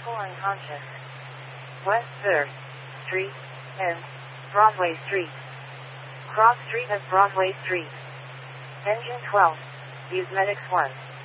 Vehicle unconscious. West 3rd Street and Broadway Street. Cross Street at Broadway Street. Engine 12. Use Medics 1.